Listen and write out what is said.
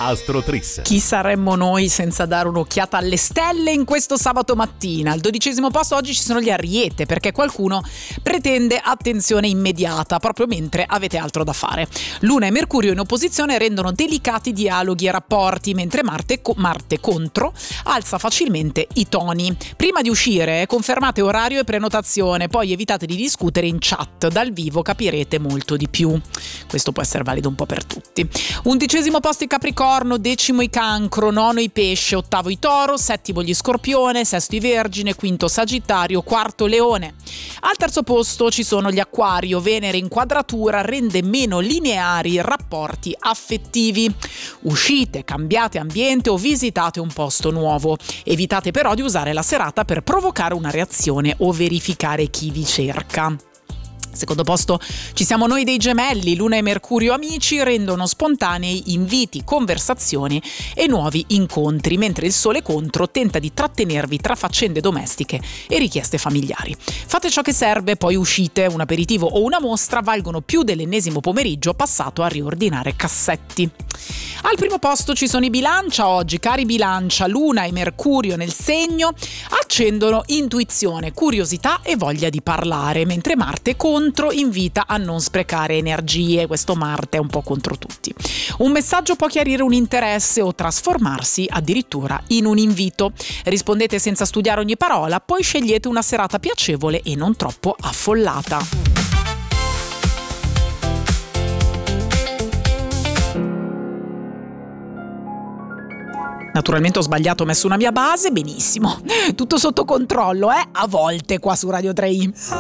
Astrotris. Chi saremmo noi senza dare un'occhiata alle stelle in questo sabato mattina? Al 12° posto oggi ci sono gli Ariete, perché qualcuno pretende attenzione immediata proprio mentre avete altro da fare. Luna e Mercurio in opposizione rendono delicati dialoghi e rapporti, mentre Marte contro alza facilmente i toni. Prima di uscire confermate orario e prenotazione, poi evitate di discutere in chat, dal vivo capirete molto di più. Questo può essere valido un po' per tutti. 11° posto i Capricorno, 10° i Cancro, 9° i Pesce, 8° i Toro, 7° gli Scorpione, 6° i Vergine, 5° Sagittario, 4° Leone. Al 3° posto ci sono gli Acquario, Venere in quadratura rende meno lineari i rapporti affettivi. Uscite, cambiate ambiente o visitate un posto nuovo. Evitate però di usare la serata per provocare una reazione o verificare chi vi cerca. Secondo posto ci siamo noi dei Gemelli, Luna e Mercurio amici rendono spontanei inviti, conversazioni e nuovi incontri, mentre il Sole contro tenta di trattenervi tra faccende domestiche e richieste familiari. Fate ciò che serve, poi uscite, un aperitivo o una mostra valgono più dell'ennesimo pomeriggio passato a riordinare cassetti. Al 1° posto ci sono i Bilancia oggi, cari Bilancia, Luna e Mercurio nel segno accendono intuizione, curiosità e voglia di parlare, mentre Marte contro invita a non sprecare energie. Questo Marte è un po' contro tutti. Un messaggio può chiarire un interesse o trasformarsi addirittura in un invito. Rispondete senza studiare ogni parola, poi scegliete una serata piacevole e non troppo affollata. Naturalmente ho sbagliato, ho messo una mia base, benissimo. Tutto sotto controllo, a volte qua su Radio 3i.